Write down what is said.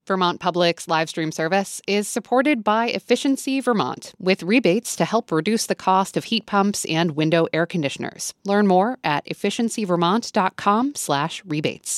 Vermont Public's live stream service is supported by Efficiency Vermont, with rebates to help reduce the cost of heat pumps and window air conditioners. Learn more at efficiencyvermont.com/rebates.